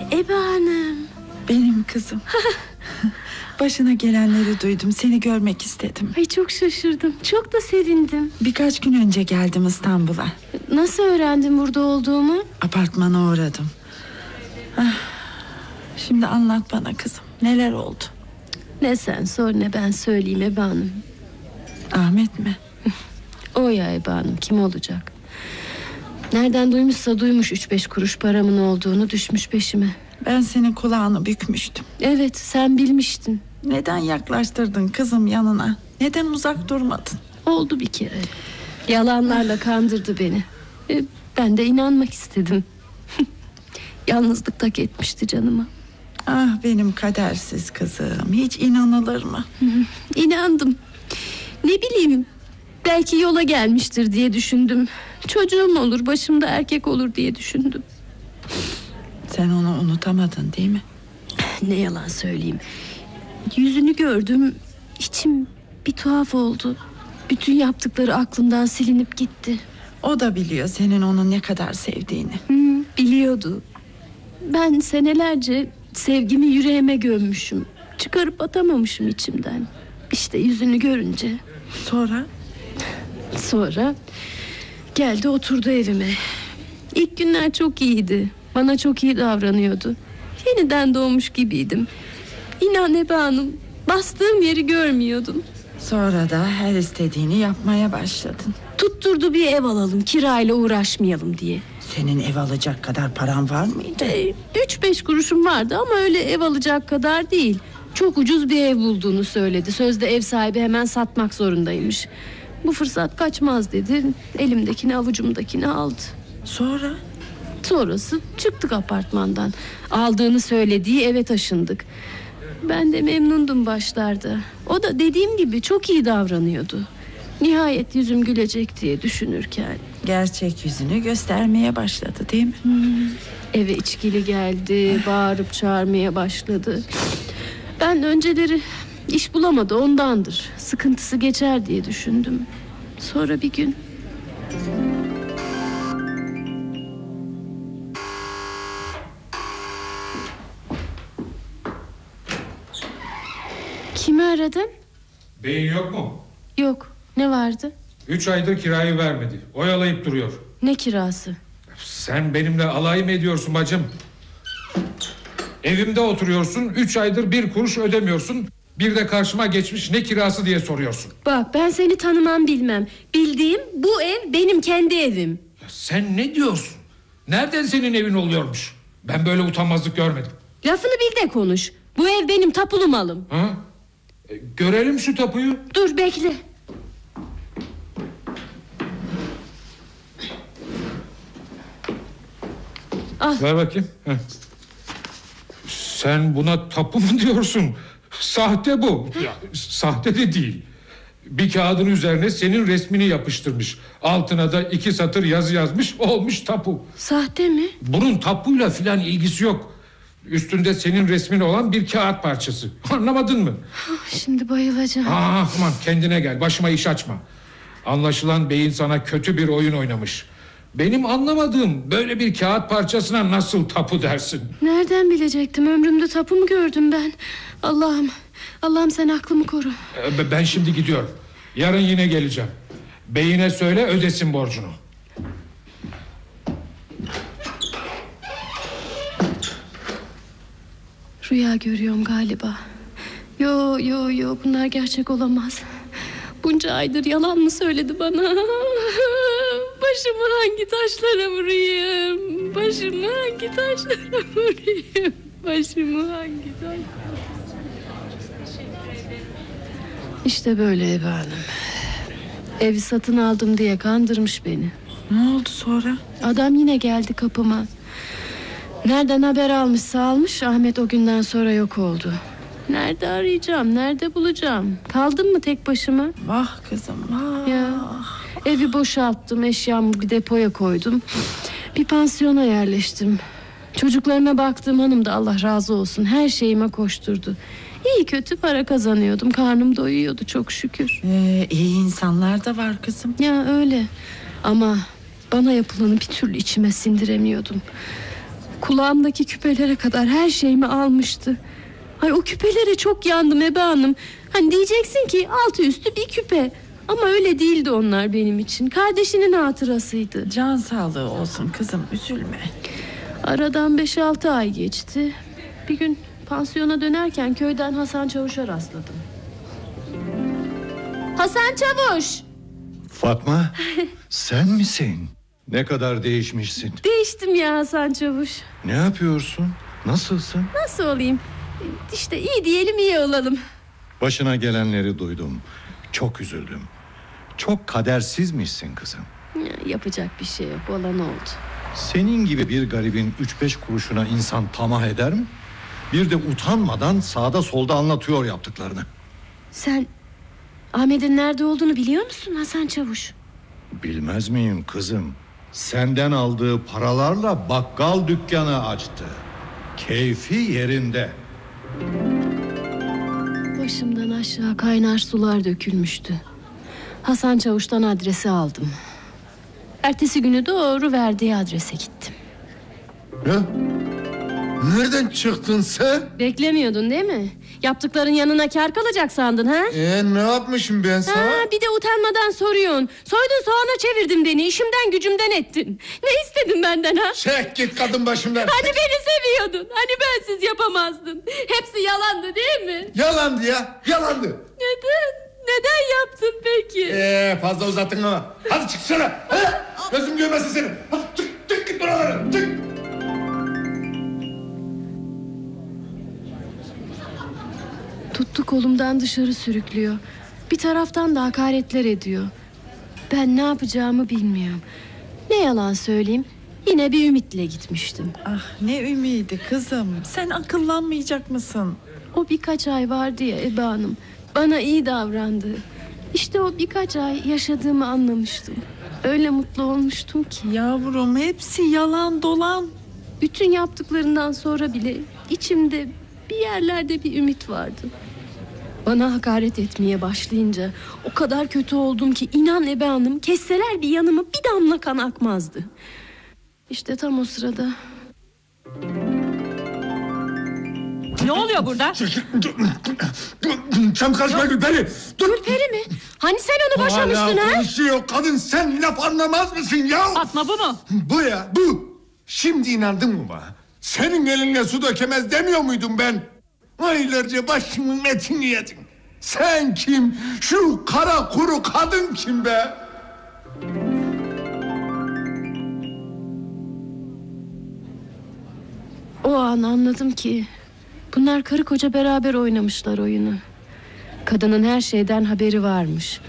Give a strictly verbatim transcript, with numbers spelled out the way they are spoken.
Ebe Hanım. Benim kızım. Başına gelenleri duydum, seni görmek istedim. Ay çok şaşırdım, çok da sevindim. Birkaç gün önce geldim İstanbul'a. Nasıl öğrendin burada olduğumu? Apartmana uğradım. ah, Şimdi anlat bana kızım, neler oldu? Ne sen sor ne ben söyleyeyim Ebe Hanım. Ahmet mi? O ya Ebe Hanım, kim olacak? Nereden duymuşsa duymuş üç beş kuruş paramın olduğunu, düşmüş peşime. Ben senin kulağını bükmüştüm. Evet, sen bilmiştin. Neden yaklaştırdın kızım yanına? Neden uzak durmadın? Oldu bir kere. Yalanlarla kandırdı beni. E, ben de inanmak istedim. Yalnızlık tak etmişti canıma. Ah benim kadersiz kızım, hiç inanılır mı? İnandım. Ne bileyim, belki yola gelmiştir diye düşündüm. Çocuğum olur, başımda erkek olur diye düşündüm. Sen onu unutamadın değil mi? Ne yalan söyleyeyim. Yüzünü gördüm, içim bir tuhaf oldu. Bütün yaptıkları aklımdan silinip gitti. O da biliyor senin onu ne kadar sevdiğini. Hı, biliyordu. Ben senelerce sevgimi yüreğime gömmüşüm. Çıkarıp atamamışım içimden. İşte yüzünü görünce. Sonra? Sonra geldi oturdu evime. İlk günler çok iyiydi. Bana çok iyi davranıyordu. Yeniden doğmuş gibiydim. İnan Ebe Hanım, bastığım yeri görmüyordum. Sonra da her istediğini yapmaya başladın. Tutturdu bir ev alalım, kirayla uğraşmayalım diye. Senin ev alacak kadar paran var mıydı? Ee, üç beş kuruşum vardı ama öyle ev alacak kadar değil. Çok ucuz bir ev bulduğunu söyledi. Sözde ev sahibi hemen satmak zorundaymış. Bu fırsat kaçmaz dedi. Elimdekini avucumdakini aldı. Sonra? Sonrası çıktık apartmandan. Aldığını söylediği eve taşındık. Ben de memnundum başlarda. O da dediğim gibi çok iyi davranıyordu. Nihayet yüzüm gülecek diye düşünürken Gerçek yüzünü göstermeye başladı değil mi? hmm. Eve içkili geldi, bağırıp çağırmaya başladı. Ben önceleri iş bulamadı ondandır, sıkıntısı geçer diye düşündüm. Sonra bir gün kimi aradın? Beyin yok mu? Yok, ne vardı? Üç aydır kirayı vermedi, oyalayıp duruyor. Ne kirası? Sen benimle alay mı ediyorsun bacım? Evimde oturuyorsun, üç aydır bir kuruş ödemiyorsun. Bir de karşıma geçmiş ne kirası diye soruyorsun. Bak ben seni tanımam bilmem. Bildiğim bu ev benim kendi evim. Ya sen ne diyorsun? Nereden senin evin oluyormuş? Ben böyle utanmazlık görmedim. Lafını bil de konuş. Bu ev benim tapulu malım. Ha? E, görelim şu tapuyu. Dur bekle. Al. Ver bakayım. Heh. Sen buna tapu mu diyorsun? Sahte bu. Ya, sahte de değil. Bir kağıdın üzerine senin resmini yapıştırmış. Altına da iki satır yazı yazmış, olmuş tapu. Sahte mi? Bunun tapuyla filan ilgisi yok. Üstünde senin resmin olan bir kağıt parçası. Anlamadın mı? Şimdi bayılacağım. Aa, aman kendine gel, başıma iş açma. Anlaşılan beyin sana kötü bir oyun oynamış. Benim anlamadığım, böyle bir kağıt parçasına nasıl tapu dersin? Nereden bilecektim? Ömrümde tapu mu gördüm ben? Allah'ım, Allah'ım sen aklımı koru. Ee, ben şimdi gidiyorum. Yarın yine geleceğim. Beyine söyle ödesin borcunu. Rüya görüyorum galiba. Yo yo yo, bunlar gerçek olamaz. Bunca aydır yalan mı söyledi bana? Başımı hangi taşlara vurayım? Başımı hangi taşlara vurayım? Başımı hangi taşlara... İşte böyle Ebe Hanım. Evi satın aldım diye kandırmış beni. Ne oldu sonra? Adam yine geldi kapıma. Nereden haber almışsa almış, Ahmet o günden sonra yok oldu. Nerede arayacağım, nerede bulacağım? Kaldım mı tek başıma? Vah kızım vah. Ya, evi boşalttım, eşyamı bir depoya koydum. Bir pansiyona yerleştim. Çocuklarıma baktığım hanım da Allah razı olsun her şeyime koşturdu. İyi kötü para kazanıyordum, karnım doyuyordu çok şükür. Ee, iyi insanlar da var kızım. Ya öyle ama bana yapılanı bir türlü içime sindiremiyordum. Kulağımdaki küpelere kadar her şeyimi almıştı. Ay, o küpelere çok yandım Ebe Hanım. Hani diyeceksin ki altı üstü bir küpe. Ama öyle değildi onlar benim için. Kardeşinin hatırasıydı. Can sağlığı olsun kızım, üzülme. Aradan beş altı ay geçti. Bir gün pansiyona dönerken köyden Hasan Çavuş'a rastladım. Hasan Çavuş! Fatma, sen misin? Ne kadar değişmişsin. Değiştim ya Hasan Çavuş. Ne yapıyorsun? Nasılsın? Nasıl olayım? İşte iyi diyelim, iyi olalım. Başına gelenleri duydum. Çok üzüldüm. Çok kadersizmişsin kızım. Ya, yapacak bir şey yok, olan oldu. Senin gibi bir garibin üç beş kuruşuna insan tamah eder mi? Bir de utanmadan sağda solda anlatıyor yaptıklarını. Sen Ahmet'in nerede olduğunu biliyor musun Hasan Çavuş? Bilmez miyim kızım? Senden aldığı paralarla bakkal dükkanı açtı. Keyfi yerinde. Başımdan aşağı kaynar sular dökülmüştü. Hasan Çavuş'tan adresi aldım. Ertesi günü doğru verdiği adrese gittim. Ya? Nereden çıktın sen? Beklemiyordun değil mi? Yaptıkların yanına kâr kalacak sandın ha? Ee, ne yapmışım ben sana? Ha, bir de utanmadan soruyorsun. Soydun soğana çevirdin beni, işimden gücümden ettin. Ne istedin benden ha? Çek git kadın başımdan. Hani beni seviyordun, hani bensiz yapamazdın. Hepsi yalandı değil mi? Yalandı ya, yalandı. Neden? Neden yaptın peki? Ee, fazla uzattın ama. Hadi çıksana. Hadi. Gözüm görmesin seni. Hadi çık, çık git buralara. Çık. Tuttu kolumdan dışarı sürüklüyor. Bir taraftan da hakaretler ediyor. Ben ne yapacağımı bilmiyorum. Ne yalan söyleyeyim, yine bir ümitle gitmiştim. Ah, ne ümidi kızım. Sen akıllanmayacak mısın? O birkaç ay vardı ya Ebe Hanım, bana iyi davrandı. İşte o birkaç ay yaşadığımı anlamıştım. Öyle mutlu olmuştum ki. Yavrum, hepsi yalan dolan. Bütün yaptıklarından sonra bile içimde bir yerlerde bir ümit vardı. Bana hakaret etmeye başlayınca o kadar kötü oldum ki inan Ebe Hanım, kesseler bir yanıma bir damla kan akmazdı. İşte tam o sırada... Ne oluyor burada? Çam kaçma Gülperi. Dur. Gülperi mi? Hani sen onu boşamıştın Hala ha? konuşuyor kadın, sen laf anlamaz mısın ya? Fatma bu mu? Bu ya, bu. Şimdi inandın mı bana? Senin eline su dökemez demiyor muydum ben? Aylarca başımın etini yedin. Sen kim? Şu kara kuru kadın kim be? O an anladım ki bunlar karı koca beraber oynamışlar oyunu. Kadının her şeyden haberi varmış.